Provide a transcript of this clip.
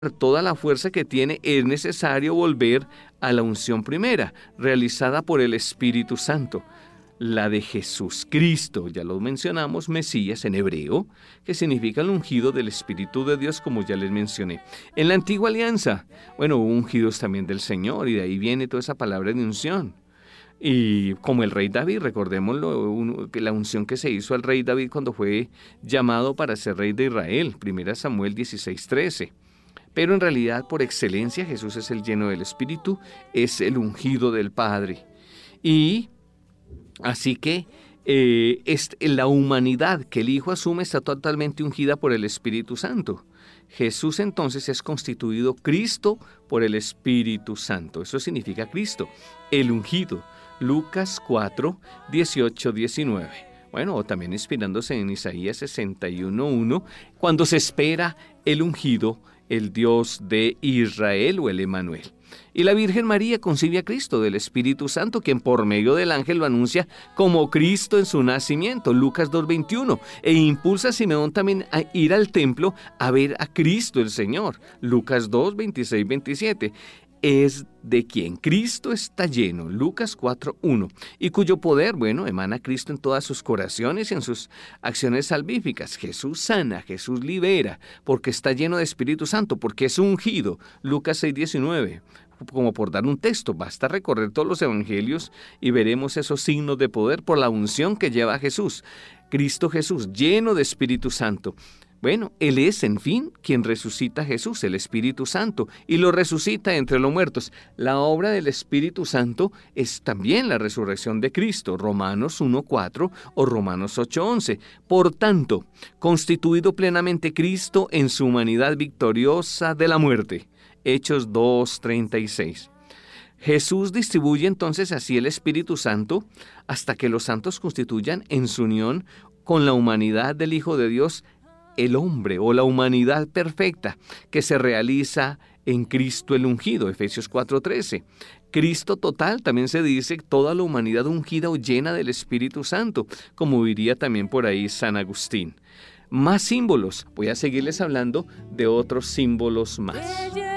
toda la fuerza que tiene, es necesario volver a la unción primera, realizada por el Espíritu Santo, la de Jesús Cristo, ya lo mencionamos, Mesías en hebreo, que significa el ungido del Espíritu de Dios, como ya les mencioné. En la antigua alianza, hubo ungidos también del Señor, y de ahí viene toda esa palabra de unción. Y como el rey David, recordémoslo, que la unción que se hizo al rey David cuando fue llamado para ser rey de Israel, 1 Samuel 16:13. Pero en realidad, por excelencia, Jesús es el lleno del Espíritu, es el ungido del Padre. Y así que la humanidad que el Hijo asume está totalmente ungida por el Espíritu Santo. Jesús entonces es constituido Cristo por el Espíritu Santo. Eso significa Cristo, el ungido. Lucas 4, 18, 19. O también inspirándose en Isaías 61:1, cuando se espera el ungido, el Dios de Israel o el Emanuel. Y la Virgen María concibe a Cristo del Espíritu Santo, quien por medio del ángel lo anuncia como Cristo en su nacimiento, Lucas 2:21, e impulsa a Simeón también a ir al templo a ver a Cristo el Señor, Lucas 2:26, 27. Es de quien Cristo está lleno, Lucas 4:1, y cuyo poder, emana Cristo en todas sus curaciones y en sus acciones salvíficas. Jesús sana, Jesús libera, porque está lleno de Espíritu Santo, porque es ungido, Lucas 6:19. Como por dar un texto, basta recorrer todos los evangelios y veremos esos signos de poder por la unción que lleva Jesús. Cristo Jesús, lleno de Espíritu Santo. Él es, en fin, quien resucita a Jesús, el Espíritu Santo, y lo resucita entre los muertos. La obra del Espíritu Santo es también la resurrección de Cristo, Romanos 1:4 o Romanos 8:11. Por tanto, constituido plenamente Cristo en su humanidad victoriosa de la muerte, Hechos 2:36. Jesús distribuye entonces así el Espíritu Santo hasta que los santos constituyan en su unión con la humanidad del Hijo de Dios, el hombre o la humanidad perfecta que se realiza en Cristo el ungido, Efesios 4:13. Cristo total, también se dice toda la humanidad ungida o llena del Espíritu Santo, como diría también por ahí San Agustín. Más símbolos, voy a seguirles hablando de otros símbolos más.